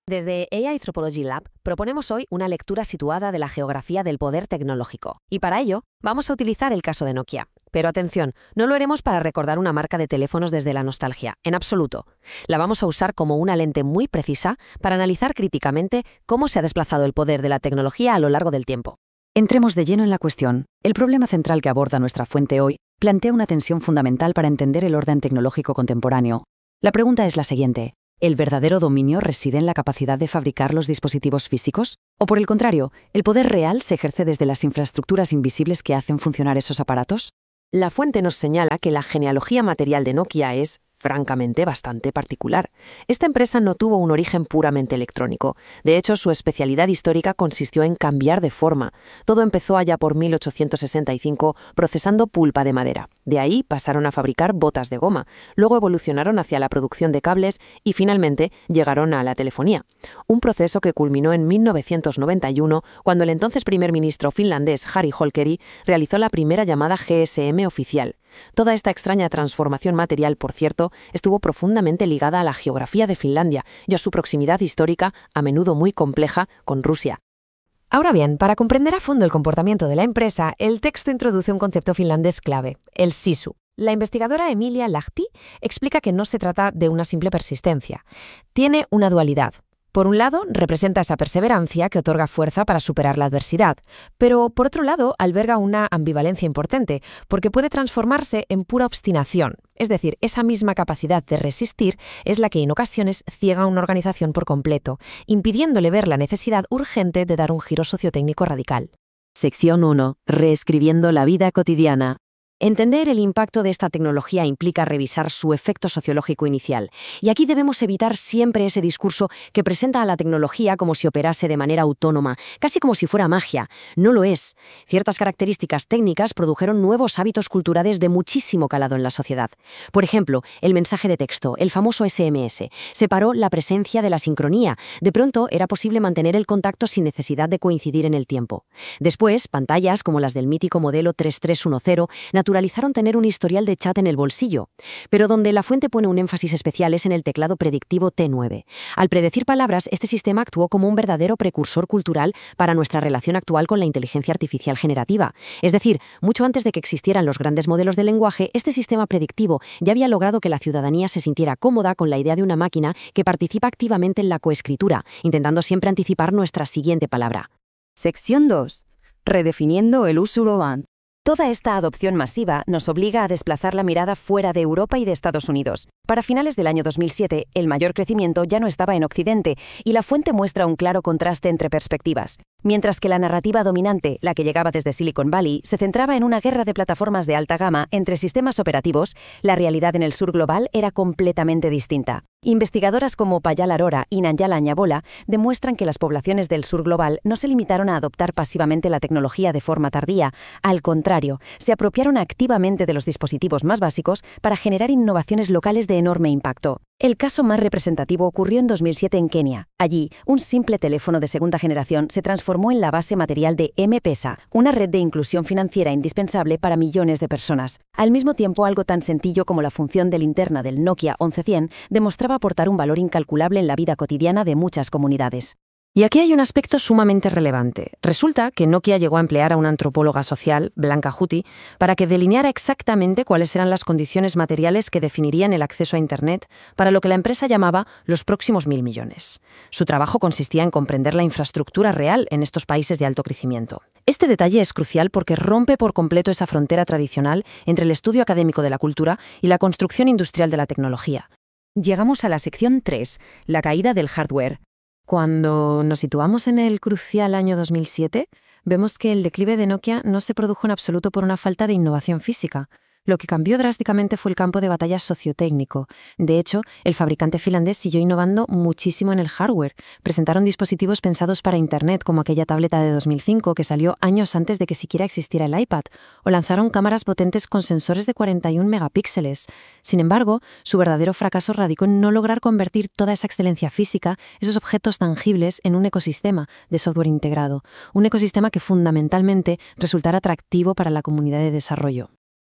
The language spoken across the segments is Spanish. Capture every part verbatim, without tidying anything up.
Desde A I Anthropology Lab proponemos hoy una lectura situada de la geografía del poder tecnológico. Y para ello, vamos a utilizar el caso de Nokia. Pero atención, no lo haremos para recordar una marca de teléfonos desde la nostalgia, en absoluto. La vamos a usar como una lente muy precisa para analizar críticamente cómo se ha desplazado el poder de la tecnología a lo largo del tiempo. Entremos de lleno en la cuestión. El problema central que aborda nuestra fuente hoy plantea una tensión fundamental para entender el orden tecnológico contemporáneo. La pregunta es la siguiente: ¿el verdadero dominio reside en la capacidad de fabricar los dispositivos físicos? ¿O por el contrario, el poder real se ejerce desde las infraestructuras invisibles que hacen funcionar esos aparatos? La fuente nos señala que la genealogía material de Nokia es, francamente, bastante particular. Esta empresa no tuvo un origen puramente electrónico. De hecho, su especialidad histórica consistió en cambiar de forma. Todo empezó allá por mil ochocientos sesenta y cinco procesando pulpa de madera. De ahí pasaron a fabricar botas de goma. Luego evolucionaron hacia la producción de cables y finalmente llegaron a la telefonía. Un proceso que culminó en mil novecientos noventa y uno, cuando el entonces primer ministro finlandés Harri Holkeri realizó la primera llamada G S M oficial. Toda esta extraña transformación material, por cierto, estuvo profundamente ligada a la geografía de Finlandia y a su proximidad histórica, a menudo muy compleja, con Rusia. Ahora bien, para comprender a fondo el comportamiento de la empresa, el texto introduce un concepto finlandés clave, el sisu. La investigadora Emilia Lahti explica que no se trata de una simple persistencia. Tiene una dualidad. Por un lado, representa esa perseverancia que otorga fuerza para superar la adversidad, pero por otro lado, alberga una ambivalencia importante, porque puede transformarse en pura obstinación. Es decir, esa misma capacidad de resistir es la que en ocasiones ciega a una organización por completo, impidiéndole ver la necesidad urgente de dar un giro sociotécnico radical. Sección uno. Reescribiendo la vida cotidiana. Entender el impacto de esta tecnología implica revisar su efecto sociológico inicial. Y aquí debemos evitar siempre ese discurso que presenta a la tecnología como si operase de manera autónoma, casi como si fuera magia. No lo es. Ciertas características técnicas produjeron nuevos hábitos culturales de muchísimo calado en la sociedad. Por ejemplo, el mensaje de texto, el famoso S M S, separó la presencia de la sincronía. De pronto era posible mantener el contacto sin necesidad de coincidir en el tiempo. Después, pantallas como las del mítico modelo tres tres uno cero naturalizaron tener un historial de chat en el bolsillo, pero donde la fuente pone un énfasis especial es en el teclado predictivo T nueve. Al predecir palabras, este sistema actuó como un verdadero precursor cultural para nuestra relación actual con la inteligencia artificial generativa. Es decir, mucho antes de que existieran los grandes modelos de lenguaje, este sistema predictivo ya había logrado que la ciudadanía se sintiera cómoda con la idea de una máquina que participa activamente en la coescritura, intentando siempre anticipar nuestra siguiente palabra. Sección dos. Redefiniendo el uso urbano. Toda esta adopción masiva nos obliga a desplazar la mirada fuera de Europa y de Estados Unidos. Para finales del año dos mil siete, el mayor crecimiento ya no estaba en Occidente y la fuente muestra un claro contraste entre perspectivas. Mientras que la narrativa dominante, la que llegaba desde Silicon Valley, se centraba en una guerra de plataformas de alta gama entre sistemas operativos, la realidad en el sur global era completamente distinta. Investigadoras como Payal Arora y Nanjala Ñabola demuestran que las poblaciones del sur global no se limitaron a adoptar pasivamente la tecnología de forma tardía. Al contrario, se apropiaron activamente de los dispositivos más básicos para generar innovaciones locales de enorme impacto. El caso más representativo ocurrió en dos mil siete en Kenia. Allí, un simple teléfono de segunda generación se transformó en la base material de M-Pesa, una red de inclusión financiera indispensable para millones de personas. Al mismo tiempo, algo tan sencillo como la función de linterna del Nokia once cien demostraba aportar un valor incalculable en la vida cotidiana de muchas comunidades. Y aquí hay un aspecto sumamente relevante. Resulta que Nokia llegó a emplear a una antropóloga social, Blanca Juti, para que delineara exactamente cuáles eran las condiciones materiales que definirían el acceso a Internet para lo que la empresa llamaba los próximos mil millones. Su trabajo consistía en comprender la infraestructura real en estos países de alto crecimiento. Este detalle es crucial porque rompe por completo esa frontera tradicional entre el estudio académico de la cultura y la construcción industrial de la tecnología. Llegamos a la sección tres, la caída del hardware. Cuando nos situamos en el crucial año dos mil siete, vemos que el declive de Nokia no se produjo en absoluto por una falta de innovación física. Lo que cambió drásticamente fue el campo de batalla sociotécnico. De hecho, el fabricante finlandés siguió innovando muchísimo en el hardware. Presentaron dispositivos pensados para Internet, como aquella tableta de dos mil cinco que salió años antes de que siquiera existiera el iPad, o lanzaron cámaras potentes con sensores de cuarenta y un megapíxeles. Sin embargo, su verdadero fracaso radicó en no lograr convertir toda esa excelencia física, esos objetos tangibles, en un ecosistema de software integrado, un ecosistema que fundamentalmente resultara atractivo para la comunidad de desarrollo.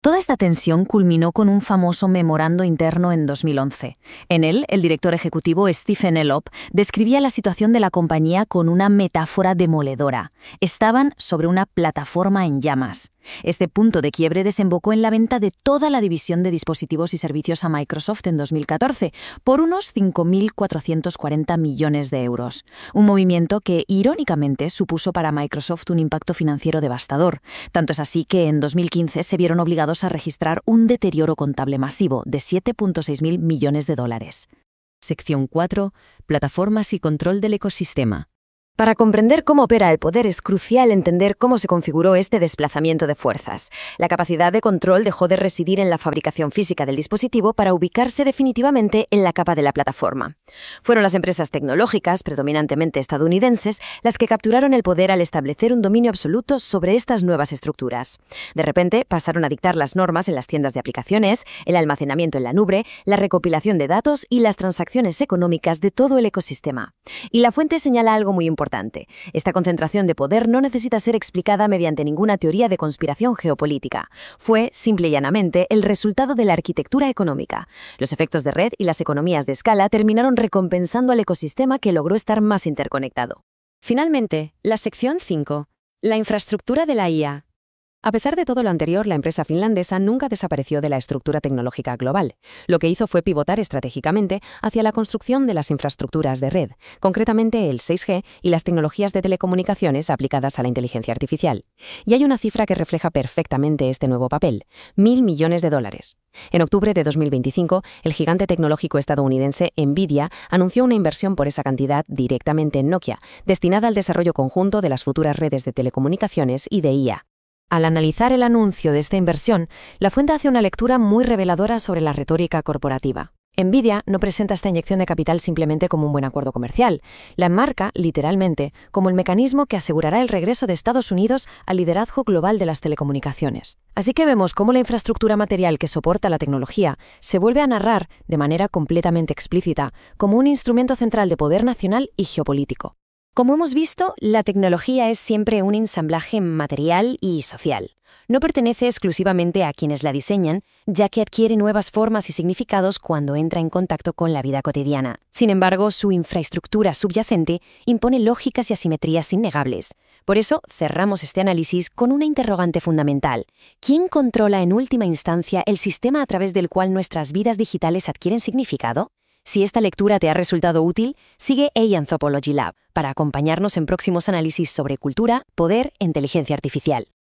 Toda esta tensión culminó con un famoso memorando interno en dos mil once. En él, el director ejecutivo Stephen Elop describía la situación de la compañía con una metáfora demoledora. Estaban sobre una plataforma en llamas. Este punto de quiebre desembocó en la venta de toda la división de dispositivos y servicios a Microsoft en dos mil catorce por unos cinco mil cuatrocientos cuarenta millones de euros. Un movimiento que, irónicamente, supuso para Microsoft un impacto financiero devastador. Tanto es así que en dos mil quince se vieron obligados a registrar un deterioro contable masivo de siete punto seis mil millones de dólares. Sección cuatro. Plataformas y control del ecosistema. Para comprender cómo opera el poder es crucial entender cómo se configuró este desplazamiento de fuerzas. La capacidad de control dejó de residir en la fabricación física del dispositivo para ubicarse definitivamente en la capa de la plataforma. Fueron las empresas tecnológicas, predominantemente estadounidenses, las que capturaron el poder al establecer un dominio absoluto sobre estas nuevas estructuras. De repente, pasaron a dictar las normas en las tiendas de aplicaciones, el almacenamiento en la nube, la recopilación de datos y las transacciones económicas de todo el ecosistema. Y la fuente señala algo muy importante. Esta concentración de poder no necesita ser explicada mediante ninguna teoría de conspiración geopolítica. Fue, simple y llanamente, el resultado de la arquitectura económica. Los efectos de red y las economías de escala terminaron recompensando al ecosistema que logró estar más interconectado. Finalmente, la sección cinco. La infraestructura de la I A. A pesar de todo lo anterior, la empresa finlandesa nunca desapareció de la estructura tecnológica global. Lo que hizo fue pivotar estratégicamente hacia la construcción de las infraestructuras de red, concretamente el seis G y las tecnologías de telecomunicaciones aplicadas a la inteligencia artificial. Y hay una cifra que refleja perfectamente este nuevo papel: mil millones de dólares. En octubre de dos mil veinticinco, el gigante tecnológico estadounidense Nvidia anunció una inversión por esa cantidad directamente en Nokia, destinada al desarrollo conjunto de las futuras redes de telecomunicaciones y de I A. Al analizar el anuncio de esta inversión, la fuente hace una lectura muy reveladora sobre la retórica corporativa. Nvidia no presenta esta inyección de capital simplemente como un buen acuerdo comercial. La enmarca, literalmente, como el mecanismo que asegurará el regreso de Estados Unidos al liderazgo global de las telecomunicaciones. Así que vemos cómo la infraestructura material que soporta la tecnología se vuelve a narrar, de manera completamente explícita, como un instrumento central de poder nacional y geopolítico. Como hemos visto, la tecnología es siempre un ensamblaje material y social. No pertenece exclusivamente a quienes la diseñan, ya que adquiere nuevas formas y significados cuando entra en contacto con la vida cotidiana. Sin embargo, su infraestructura subyacente impone lógicas y asimetrías innegables. Por eso, cerramos este análisis con una interrogante fundamental. ¿Quién controla en última instancia el sistema a través del cual nuestras vidas digitales adquieren significado? Si esta lectura te ha resultado útil, sigue A I Anthropology Lab para acompañarnos en próximos análisis sobre cultura, poder e inteligencia artificial.